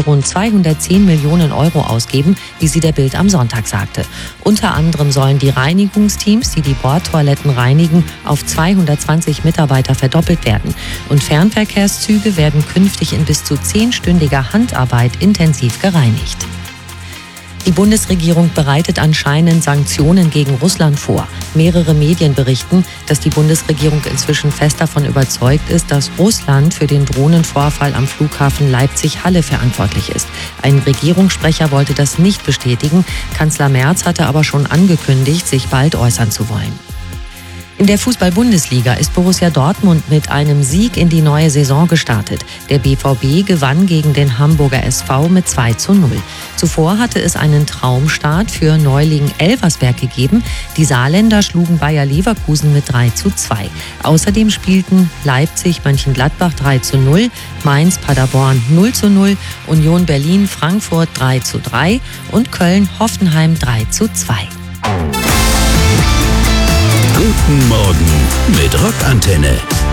rund 210 Millionen Euro ausgeben, wie sie der Bild am Sonntag sagte. Unter anderem sollen die Reinigungsteams, die die Bordtoiletten reinigen, auf 220 Mitarbeiter verdoppelt werden. Und Fernverkehrszüge werden künftig in bis zu 10-stündiger Handarbeit intensiv gereinigt. Die Bundesregierung bereitet anscheinend Sanktionen gegen Russland vor. Mehrere Medien berichten, dass die Bundesregierung inzwischen fest davon überzeugt ist, dass Russland für den Drohnenvorfall am Flughafen Leipzig-Halle verantwortlich ist. Ein Regierungssprecher wollte das nicht bestätigen. Kanzler Merz hatte aber schon angekündigt, sich bald äußern zu wollen. In der Fußball-Bundesliga ist Borussia Dortmund mit einem Sieg in die neue Saison gestartet. Der BVB gewann gegen den Hamburger SV mit 2:0. Zuvor hatte es einen Traumstart für Neuling Elversberg gegeben. Die Saarländer schlugen Bayer Leverkusen mit 3:2. Außerdem spielten Leipzig-Mönchengladbach 3:0, Mainz-Paderborn 0:0, Union Berlin-Frankfurt 3:3 und Köln-Hoffenheim 3:2. Guten Morgen mit Rockantenne.